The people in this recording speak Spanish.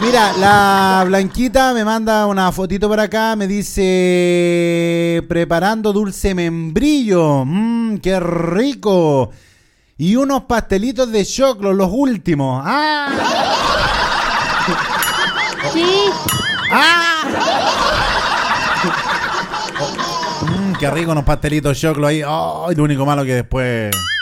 Mira, la Blanquita me manda una fotito por acá, me dice preparando dulce membrillo, qué rico, y unos pastelitos de choclo, los últimos. Sí. Qué rico unos pastelitos choclo ahí. Lo único malo que después